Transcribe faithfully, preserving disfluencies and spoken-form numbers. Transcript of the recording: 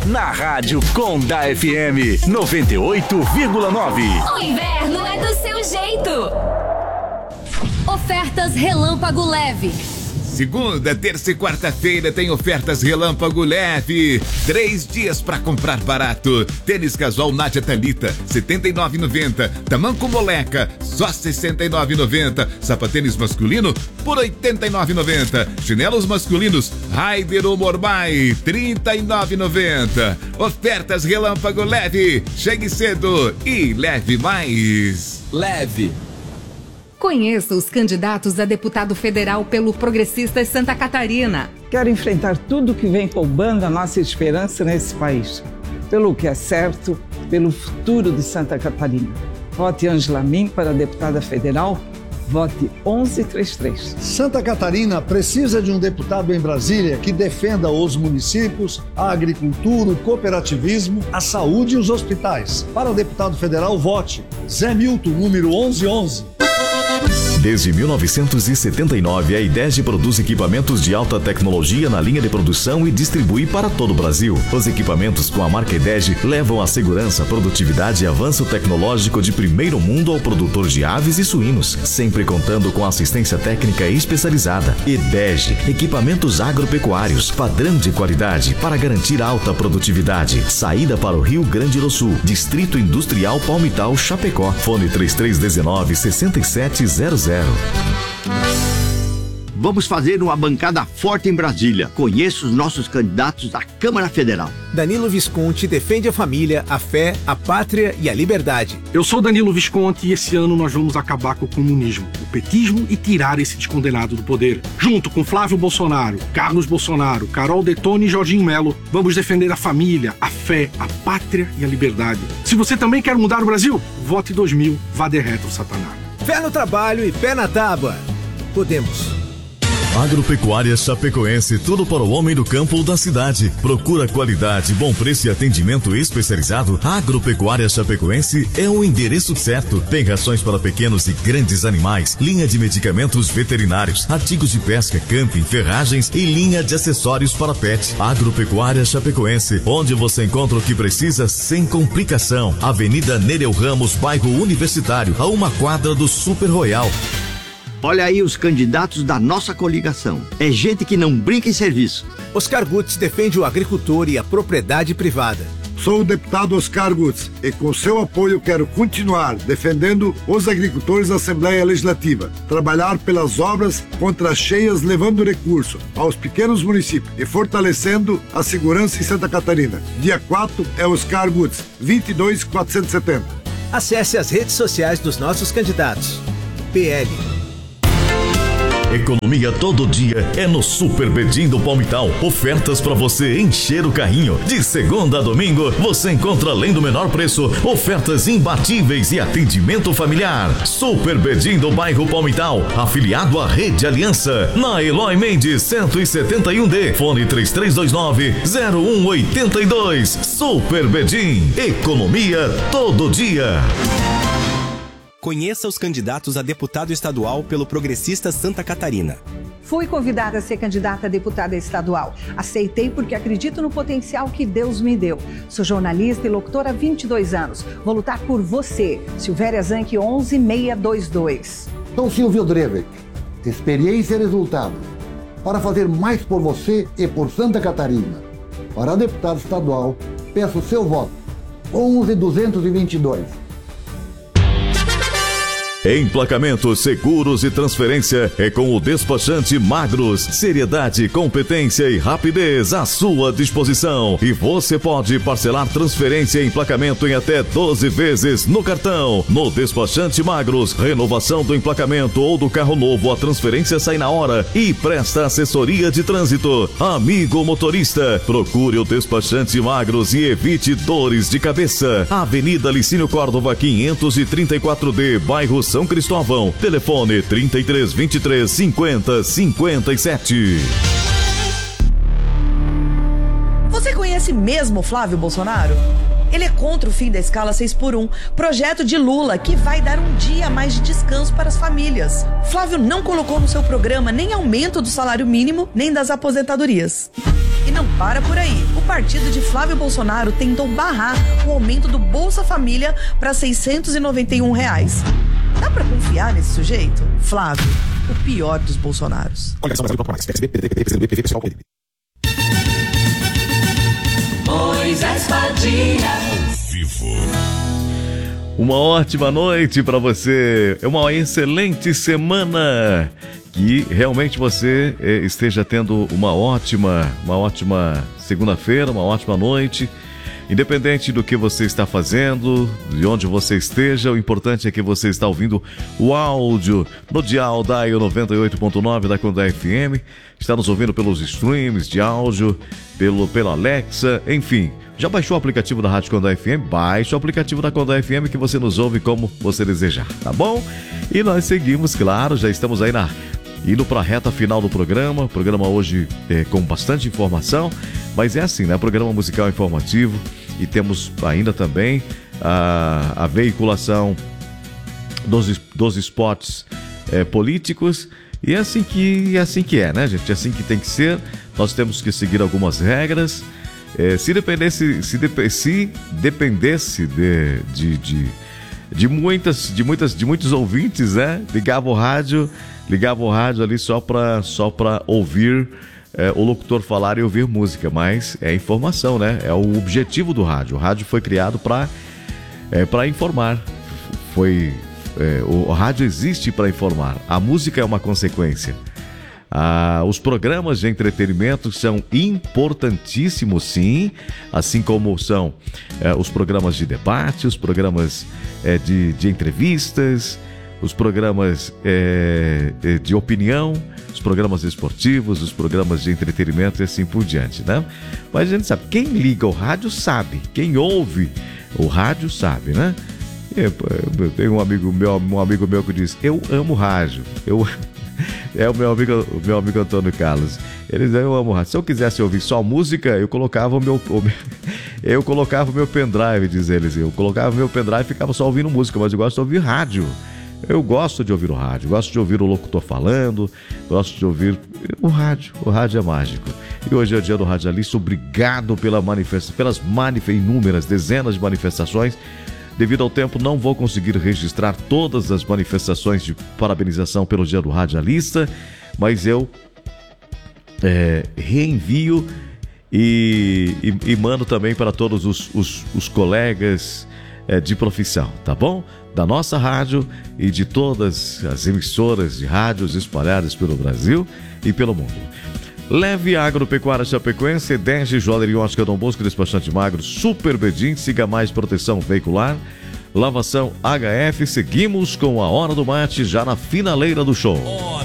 na Rádio Conda F M noventa e oito vírgula nove. O inverno é do seu jeito. Ofertas Relâmpago Leve. Segunda, terça e quarta-feira tem ofertas Relâmpago Leve. Três dias para comprar barato. Tênis casual Nádia Thalita, setenta e nove reais e noventa centavos. Tamanco Moleca, só sessenta e nove reais e noventa centavos. Sapatênis masculino por oitenta e nove reais e noventa centavos. Chinelos masculinos Raider ou Mormai, trinta e nove reais e noventa centavos. Ofertas Relâmpago Leve. Chegue cedo e leve mais. Leve. Conheça os candidatos a deputado federal pelo Progressistas Santa Catarina. Quero enfrentar tudo que vem roubando a nossa esperança nesse país. Pelo que é certo, pelo futuro de Santa Catarina. Vote Ângela Min para deputada federal. Vote onze trinta e três. Santa Catarina precisa de um deputado em Brasília que defenda os municípios, a agricultura, o cooperativismo, a saúde e os hospitais. Para o deputado federal, vote Zé Milton, número onze onze. Desde mil novecentos e setenta e nove, a IDESG produz equipamentos de alta tecnologia na linha de produção e distribui para todo o Brasil. Os equipamentos com a marca IDESG levam a segurança, produtividade e avanço tecnológico de primeiro mundo ao produtor de aves e suínos, sempre contando com assistência técnica especializada. IDESG, equipamentos agropecuários, padrão de qualidade para garantir alta produtividade. Saída para o Rio Grande do Sul, Distrito Industrial Palmital, Chapecó. Fone três três um nove, seis sete zero zero. Vamos fazer uma bancada forte em Brasília. Conheça os nossos candidatos à Câmara Federal. Danilo Visconti defende a família, a fé, a pátria e a liberdade. Eu sou Danilo Visconti e esse ano nós vamos acabar com o comunismo, o petismo e tirar esse descondenado do poder. Junto com Flávio Bolsonaro, Carlos Bolsonaro, Carol Detone e Jorginho Melo, vamos defender a família, a fé, a pátria e a liberdade. Se você também quer mudar o Brasil, vote dois mil, vá de retro, Satanás. Pé no trabalho e pé na tábua. Podemos. Agropecuária Chapecoense, tudo para o homem do campo ou da cidade. Procura qualidade, bom preço e atendimento especializado. Agropecuária Chapecoense é o endereço certo. Tem rações para pequenos e grandes animais, linha de medicamentos veterinários, artigos de pesca, camping, ferragens e linha de acessórios para pet. Agropecuária Chapecoense, onde você encontra o que precisa sem complicação. Avenida Nereu Ramos, bairro Universitário, a uma quadra do Super Royal. Olha aí os candidatos da nossa coligação. É gente que não brinca em serviço. Oscar Gutz defende o agricultor e a propriedade privada. Sou o deputado Oscar Gutz e com seu apoio quero continuar defendendo os agricultores da Assembleia Legislativa, trabalhar pelas obras contra as cheias levando recurso aos pequenos municípios e fortalecendo a segurança em Santa Catarina. Dia quatro é Oscar Gutz, vinte e dois quatrocentos e setenta. Acesse as redes sociais dos nossos candidatos. P L. Economia todo dia é no Super Bedim do Palmital. Ofertas para você encher o carrinho. De segunda a domingo, você encontra, além do menor preço, ofertas imbatíveis e atendimento familiar. Super Bedim do bairro Palmital, afiliado à Rede Aliança. Na Eloy Mendes, cento e setenta e um D. Fone três três dois nove, zero um oito dois. Super Bedim. Economia todo dia. Conheça os candidatos a deputado estadual pelo Progressistas Santa Catarina. Fui convidada a ser candidata a deputada estadual. Aceitei porque acredito no potencial que Deus me deu. Sou jornalista e locutora há vinte e dois anos. Vou lutar por você. Silvéria Zanck, onze seis dois dois. Sou Silvio Drebeck. Experiência e resultado. Para fazer mais por você e por Santa Catarina. Para deputado estadual, peço seu voto. onze duzentos e vinte e dois. Emplacamentos, seguros e transferência é com o despachante Magros. Seriedade, competência e rapidez à sua disposição. E você pode parcelar transferência e emplacamento em até doze vezes no cartão. No despachante Magros, renovação do emplacamento ou do carro novo, a transferência sai na hora e presta assessoria de trânsito. Amigo motorista, procure o despachante Magros e evite dores de cabeça. Avenida Licínio Córdova, quinhentos e trinta e quatro D, bairro São Cristóvão. Telefone trinta e três, vinte e três, cinquenta, cinquenta e sete. Você conhece mesmo Flávio Bolsonaro? Ele é contra o fim da escala seis por um, projeto de Lula que vai dar um dia a mais de descanso para as famílias. Flávio não colocou no seu programa nem aumento do salário mínimo, nem das aposentadorias. E não para por aí. O partido de Flávio Bolsonaro tentou barrar o aumento do Bolsa Família para seiscentos e noventa e um reais. Dá pra confiar nesse sujeito? Flávio, o pior dos Bolsonaros. Moisés Padilha. Ao vivo. Uma ótima noite para você, uma excelente semana, que realmente você esteja tendo uma ótima, uma ótima segunda-feira, uma ótima noite, independente do que você está fazendo, de onde você esteja, o importante é que você está ouvindo o áudio no dial da noventa e oito ponto nove da Condá F M, está nos ouvindo pelos streams de áudio, pelo, pela Alexa, enfim. Já baixou o aplicativo da Rádio Condá F M? Baixe o aplicativo da Condá F M que você nos ouve como você desejar, tá bom? E nós seguimos, claro, já estamos aí na, indo para a reta final do programa. O programa hoje é com bastante informação, mas é assim, né? Programa musical informativo e temos ainda também a, a veiculação dos, dos spots é, políticos. E é assim, que, é assim que é, né, gente? É assim que tem que ser. Nós temos que seguir algumas regras. É, se dependesse, se, dep- se dependesse de, de, de, de, muitas, de, muitas, de muitos ouvintes, né? Ligava o rádio, ligava o rádio ali só para só para ouvir é, o locutor falar e ouvir música, mas é informação, né? É o objetivo do rádio. O rádio foi criado para é, para informar. Foi, é, o rádio existe para informar. A música é uma consequência. Ah, os programas de entretenimento são importantíssimos, sim, assim como são eh, os programas de debate, os programas eh, de, de entrevistas, os programas eh, de opinião, os programas esportivos, os programas de entretenimento e assim por diante, né? Mas a gente sabe, quem liga o rádio sabe, quem ouve o rádio sabe, né? Eu, eu tenho um amigo meu, um amigo meu que diz, eu amo rádio, eu... É o meu amigo, o meu amigo Antônio Carlos. Ele diz, eu amo rádio. Se eu quisesse ouvir só música, eu colocava o meu, o meu eu colocava o meu pendrive, diz eles. Eu colocava o meu pendrive e ficava só ouvindo música, mas eu gosto de ouvir rádio. Eu gosto de ouvir o rádio, gosto de ouvir o locutor falando, gosto de ouvir o rádio. O rádio é mágico. E hoje é o dia do radialista. Obrigado pela manifesta, pelas manif- inúmeras, dezenas de manifestações. Devido ao tempo, não vou conseguir registrar todas as manifestações de parabenização pelo Dia do Radialista, mas eu é, reenvio e, e, e mando também para todos os, os, os colegas é, de profissão, tá bom? Da nossa rádio e de todas as emissoras de rádios espalhadas pelo Brasil e pelo mundo. Leve Agropecuária Chapecoense, Dege, Joalheria Ótica Dom Bosco, Despachante Magro, Super Bedin, Siga Mais Proteção Veicular, Lavação H F. Seguimos com a Hora do Mate já na finaleira do show.